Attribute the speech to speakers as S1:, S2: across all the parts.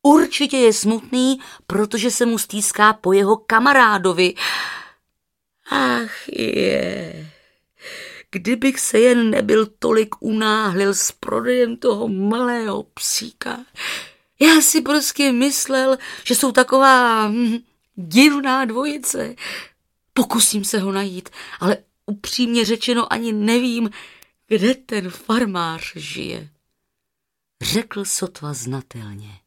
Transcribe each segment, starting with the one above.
S1: Určitě je smutný, protože se mu stýská po jeho kamarádovi. Ach je, kdybych se jen nebyl tolik unáhlil s prodejem toho malého psíka. Já si prostě myslel, že jsou taková divná dvojice. Pokusím se ho najít, ale upřímně řečeno ani nevím, kde ten farmář žije, řekl sotva znatelně.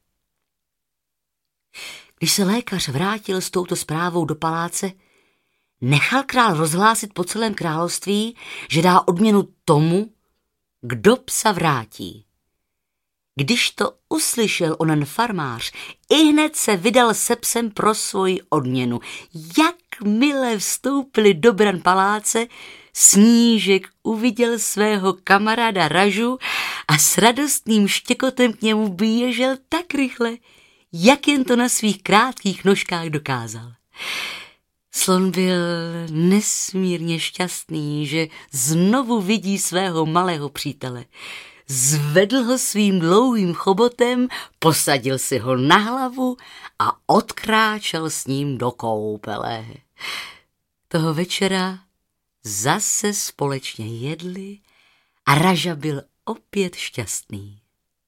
S1: Když se lékař vrátil s touto zprávou do paláce, nechal král rozhlásit po celém království, že dá odměnu tomu, kdo psa vrátí. Když to uslyšel onen farmář, ihned se vydal se psem pro svoji odměnu. Jakmile vstoupili do bran paláce, Snížek uviděl svého kamaráda Ražu a s radostným štěkotem k němu běžel tak rychle, jak jen to na svých krátkých nožkách dokázal. Slon byl nesmírně šťastný, že znovu vidí svého malého přítele. Zvedl ho svým dlouhým chobotem, posadil si ho na hlavu a odkráčel s ním do koupele. Toho večera zase společně jedli a Raža byl opět šťastný.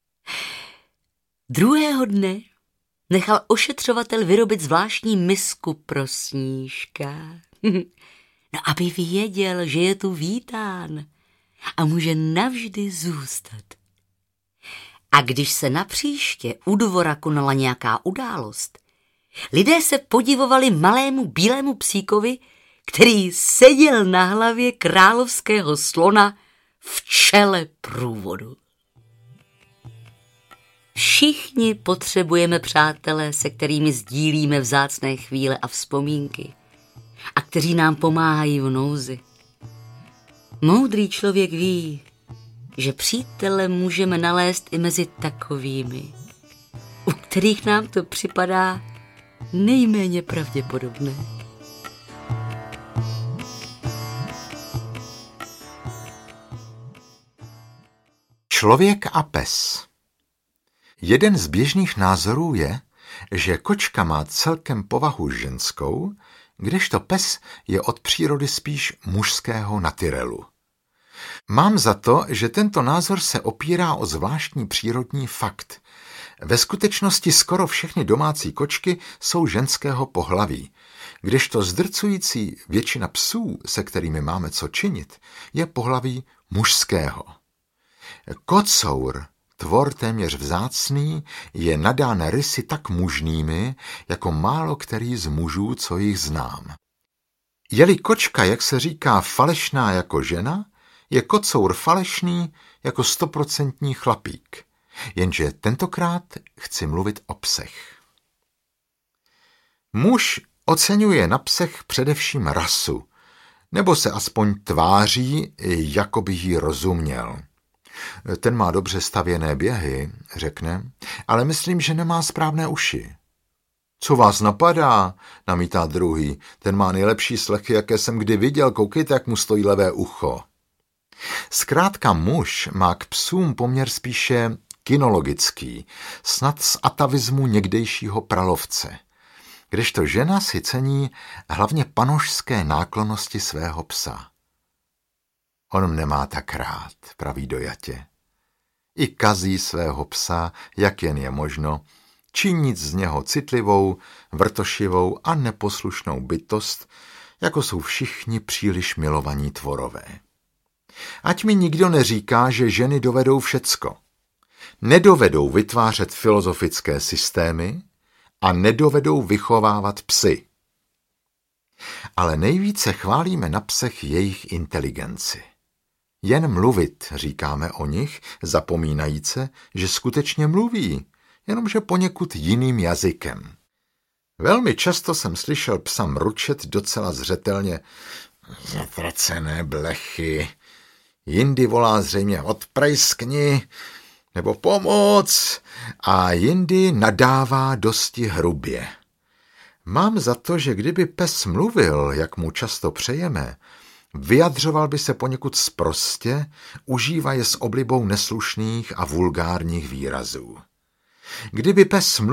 S1: Druhého dne nechal ošetřovatel vyrobit zvláštní misku pro Snížka. No, aby věděl, že je tu vítán a může navždy zůstat. A když se napříště u dvora konala nějaká událost, lidé se podivovali malému bílému psíkovi, který seděl na hlavě královského slona v čele průvodu. Všichni potřebujeme přátelé, se kterými sdílíme vzácné chvíle a vzpomínky a kteří nám pomáhají v nouzi. Moudrý člověk ví, že přítele můžeme nalézt i mezi takovými, u kterých nám to připadá nejméně pravděpodobné.
S2: Člověk a pes. Jeden z běžných názorů je, že kočka má celkem povahu ženskou, kdežto pes je od přírody spíš mužského natyrelu. Mám za to, že tento názor se opírá o zvláštní přírodní fakt. Ve skutečnosti skoro všechny domácí kočky jsou ženského pohlaví, kdežto zdrcující většina psů, se kterými máme co činit, je pohlaví mužského. Kocour, tvor téměř vzácný, je nadán rysy tak mužnými, jako málo který z mužů, co jich znám. Je-li kočka, jak se říká, falešná jako žena, je kocour falešný jako 100% chlapík. Jenže tentokrát chci mluvit o psech. Muž oceňuje na psech především rasu, nebo se aspoň tváří, jako by jí rozuměl. Ten má dobře stavěné běhy, řekne, ale myslím, že nemá správné uši. Co vás napadá, namítá druhý, ten má nejlepší slechy, jaké jsem kdy viděl, koukejte, jak mu stojí levé ucho. Zkrátka muž má k psům poměr spíše kinologický, snad z atavismu někdejšího pralovce, kdežto žena si cení hlavně panošské náklonnosti svého psa. On nemá tak rád, praví dojatě. I kazí svého psa, jak jen je možno, činit z něho citlivou, vrtošivou a neposlušnou bytost, jako jsou všichni příliš milovaní tvorové. Ať mi nikdo neříká, že ženy dovedou všecko. Nedovedou vytvářet filozofické systémy a nedovedou vychovávat psy. Ale nejvíce chválíme na psech jejich inteligenci. Jen mluvit, říkáme o nich, zapomínajíce, že skutečně mluví, jenomže poněkud jiným jazykem. Velmi často jsem slyšel psa mručet docela zřetelně: zatracené blechy. Jindy volá zřejmě odprejskni nebo pomoc a jindy nadává dosti hrubě. Mám za to, že kdyby pes mluvil, jak mu často přejeme, vyjadřoval by se poněkud sprostě, užívaje s oblibou neslušných a vulgárních výrazů. Kdyby pes